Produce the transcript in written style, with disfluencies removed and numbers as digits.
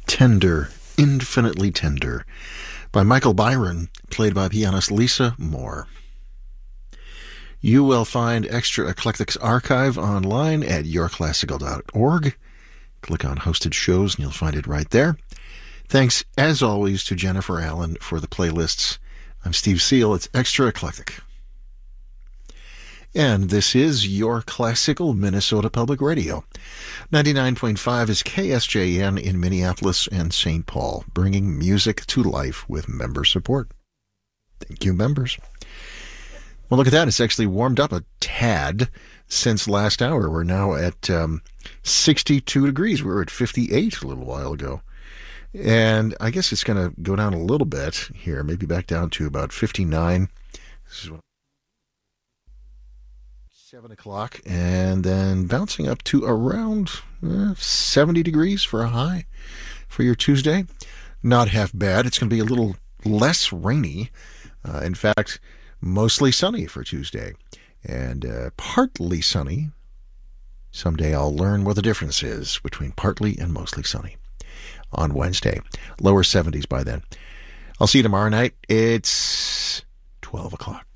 Tender, Infinitely Tender, by Michael Byron, played by pianist Lisa Moore. You will find Extra Eclectic's archive online at yourclassical.org. Click on Hosted Shows and you'll find it right there. Thanks, as always, to Jennifer Allen for the playlists. I'm Steve Seal. It's Extra Eclectic. And this is Your Classical Minnesota Public Radio. 99.5 is KSJN in Minneapolis and St. Paul, bringing music to life with member support. Thank you, members. Well, look at that. It's actually warmed up a tad since last hour. We're now at 62 degrees. We were at 58 a little while ago. And I guess it's going to go down a little bit here, maybe back down to about 59. This is 7 o'clock, and then bouncing up to around 70 degrees for a high for your Tuesday. Not half bad. It's going to be a little less rainy. In fact, mostly sunny for Tuesday, and partly sunny. Someday I'll learn what the difference is between partly and mostly sunny on Wednesday. Lower 70s by then. I'll see you tomorrow night. It's 12 o'clock.